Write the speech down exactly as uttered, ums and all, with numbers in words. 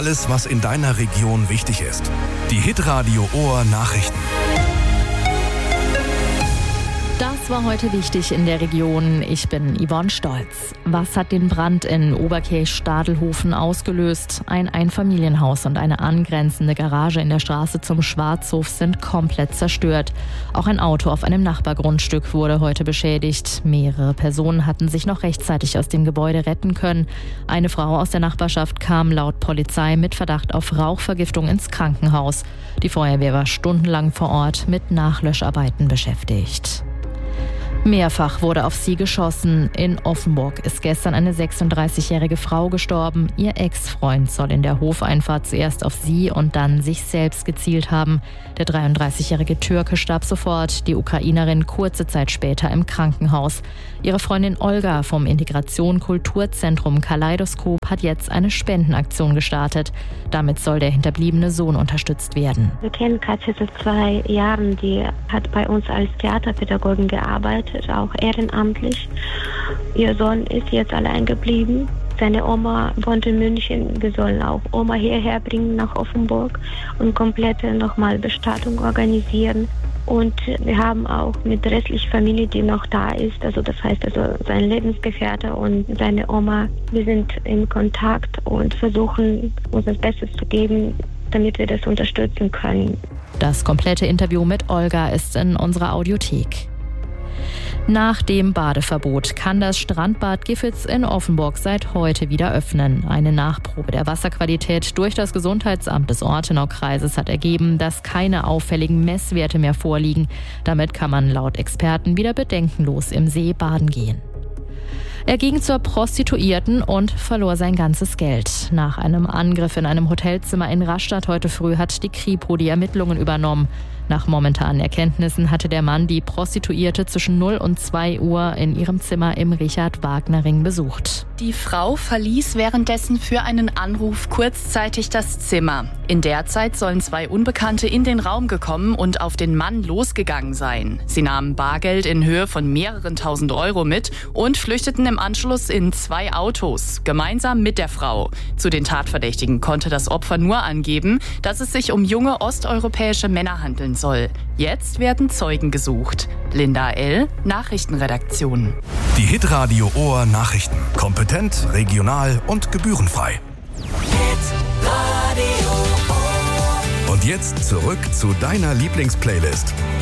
Alles, was in deiner Region wichtig ist. Die Hitradio Ohr Nachrichten. Das war heute wichtig in der Region. Ich bin Yvonne Stolz. Was hat den Brand in Oberkirch-Stadelhofen ausgelöst? Ein Einfamilienhaus und eine angrenzende Garage in der Straße zum Schwarzhof sind komplett zerstört. Auch ein Auto auf einem Nachbargrundstück wurde heute beschädigt. Mehrere Personen hatten sich noch rechtzeitig aus dem Gebäude retten können. Eine Frau aus der Nachbarschaft kam laut Polizei mit Verdacht auf Rauchvergiftung ins Krankenhaus. Die Feuerwehr war stundenlang vor Ort mit Nachlöscharbeiten beschäftigt. Mehrfach wurde auf sie geschossen. In Offenburg ist gestern eine sechsunddreißigjährige Frau gestorben. Ihr Ex-Freund soll in der Hofeinfahrt zuerst auf sie und dann sich selbst gezielt haben. Der dreiunddreißigjährige Türke starb sofort, die Ukrainerin kurze Zeit später im Krankenhaus. Ihre Freundin Olga vom Integration Kulturzentrum Kaleidoskop hat jetzt eine Spendenaktion gestartet. Damit soll der hinterbliebene Sohn unterstützt werden. Wir kennen Katja seit zwei Jahren. Die hat bei uns als Theaterpädagogin gearbeitet, auch ehrenamtlich. Ihr Sohn ist jetzt allein geblieben. Seine Oma wohnt in München. Wir sollen auch Oma hierher bringen nach Offenburg und komplette nochmal Bestattung organisieren. Und wir haben auch mit der restlichen Familie, die noch da ist, also das heißt also sein Lebensgefährte und seine Oma, wir sind in Kontakt und versuchen uns das Beste zu geben, damit wir das unterstützen können. Das komplette Interview mit Olga ist in unserer Audiothek. Nach dem Badeverbot kann das Strandbad Giffitz in Offenburg seit heute wieder öffnen. Eine Nachprobe der Wasserqualität durch das Gesundheitsamt des Ortenau-Kreises hat ergeben, dass keine auffälligen Messwerte mehr vorliegen. Damit kann man laut Experten wieder bedenkenlos im See baden gehen. Er ging zur Prostituierten und verlor sein ganzes Geld. Nach einem Angriff in einem Hotelzimmer in Rastatt heute früh hat die Kripo die Ermittlungen übernommen. Nach momentanen Erkenntnissen hatte der Mann die Prostituierte zwischen null und zwei Uhr in ihrem Zimmer im Richard-Wagner-Ring besucht. Die Frau verließ währenddessen für einen Anruf kurzzeitig das Zimmer. In der Zeit sollen zwei Unbekannte in den Raum gekommen und auf den Mann losgegangen sein. Sie nahmen Bargeld in Höhe von mehreren tausend Euro mit und flüchteten im Anschluss in zwei Autos, gemeinsam mit der Frau. Zu den Tatverdächtigen konnte das Opfer nur angeben, dass es sich um junge osteuropäische Männer handeln soll. Jetzt werden Zeugen gesucht. Linda L., Nachrichtenredaktion. Die Hitradio Ohr Nachrichten. Kompetent, regional und gebührenfrei. Hitradio Ohr. Und jetzt zurück zu deiner Lieblingsplaylist.